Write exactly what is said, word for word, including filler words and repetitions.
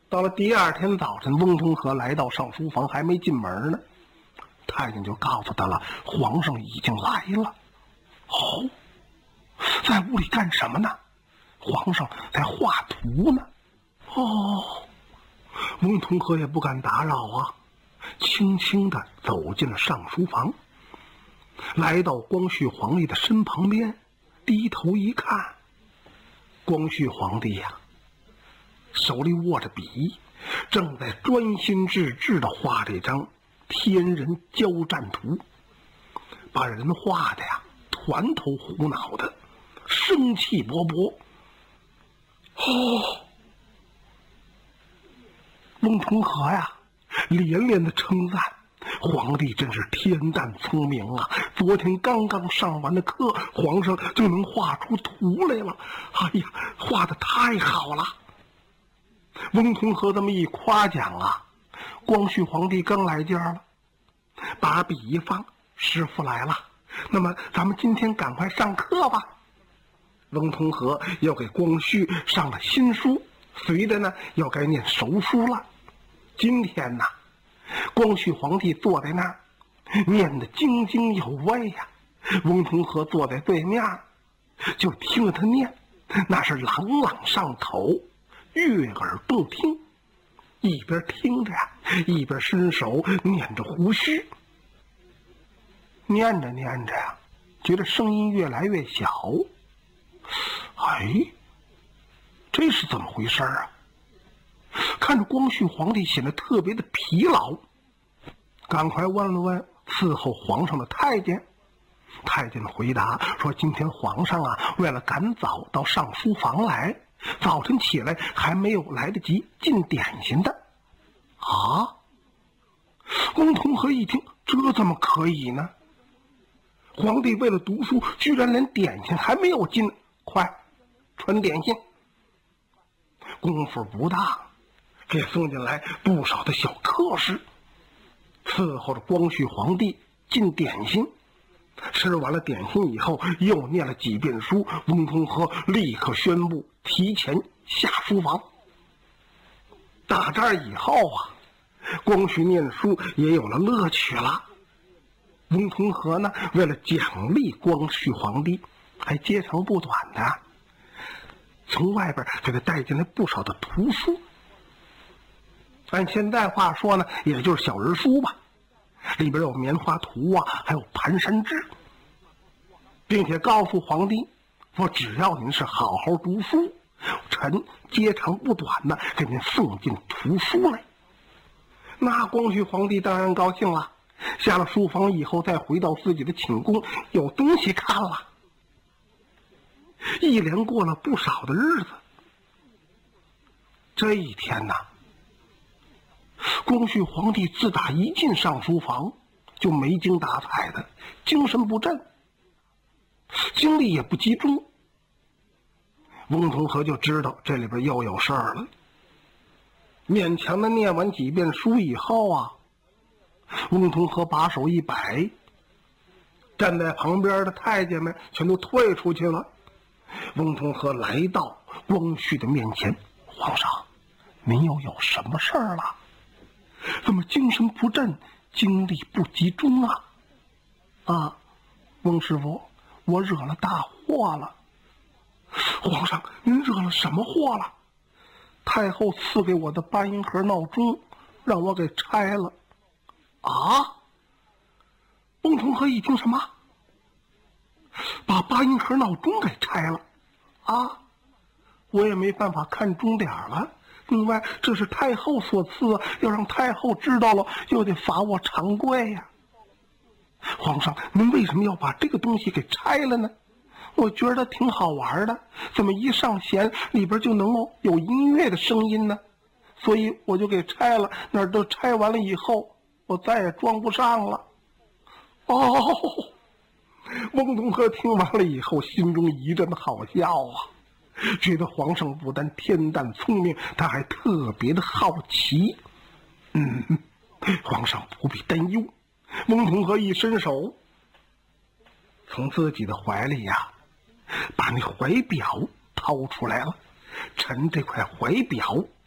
到了第二天早晨，翁同龢来到上书房，还没进门呢，太监就告诉他了，皇上已经来了。哦，在屋里干什么呢？皇上在画图呢。哦，翁同龢也不敢打扰啊，轻轻地走进了上书房，来到光绪皇帝的身旁边，低头一看，光绪皇帝呀、啊，手里握着笔，正在专心致志地画这张天人交战图，把人画的呀团头糊脑的，生气勃勃。哦，翁同龢呀连连的称赞，皇帝真是天诞聪明啊！昨天刚刚上完的课，皇上就能画出图来了。哎呀，画的太好了！翁同龢这么一夸奖啊，光绪皇帝刚来劲儿了，把笔一放，师傅来了，那么咱们今天赶快上课吧。翁同龢要给光绪上了新书，随着呢要该念熟书了。今天呢，光绪皇帝坐在那儿，念得津津有味呀、啊。翁同龢坐在对面，就听着他念，那是朗朗上口，悦耳动听。一边听着呀，一边伸手捻着胡须。念着念着呀，觉得声音越来越小。哎，这是怎么回事啊？看着光绪皇帝显得特别的疲劳，赶快问了问伺候皇上的太监。太监回答说，今天皇上啊，为了赶早到上书房来，早晨起来还没有来得及进点心的。啊！翁同龢一听，这怎么可以呢？皇帝为了读书，居然连点心还没有进，快传点心。功夫不大，给送进来不少的小客侍，伺候着光绪皇帝进点心。吃完了点心以后，又念了几遍书，翁同龢立刻宣布提前下书房。打这儿以后啊，光绪念书也有了乐趣了。翁同龢呢，为了奖励光绪皇帝，还截长不短的从外边给他带进来不少的图书。按现在话说呢，也就是小人书吧，里边有棉花图啊，还有蹒跚志，并且告诉皇帝说，只要您是好好读书，臣截长不短的给您送进图书来。那光绪皇帝当然高兴了，下了书房以后，再回到自己的寝宫，有东西看了。一连过了不少的日子，这一天呢，光绪皇帝自打一进上书房就没精打采的，精神不振，精力也不集中。翁同龢就知道这里边又有事儿了，勉强的念完几遍书以后啊，翁同龢把手一摆，站在旁边的太监们全都退出去了。翁同龢来到光绪的面前，皇上，您又有什么事儿了？怎么精神不振，精力不集中啊？啊，翁师傅，我惹了大祸了。皇上，您惹了什么祸了？太后赐给我的八音盒闹钟，让我给拆了。啊！翁同龢一听，什么？把八音盒闹钟给拆了？啊！我也没办法看钟点了。另外，这是太后所赐，要让太后知道了，又得罚我长跪呀、啊。皇上，您为什么要把这个东西给拆了呢？我觉得挺好玩的，怎么一上弦里边就能够有音乐的声音呢？所以我就给拆了。那儿都拆完了以后，我再也装不上了。哦，翁同龢听完了以后，心中一阵好笑啊，觉得皇上不但天诞聪明，他还特别的好奇。嗯，皇上不必担忧。翁同龢一伸手，从自己的怀里呀、啊，把那怀表掏出来了。臣这块怀表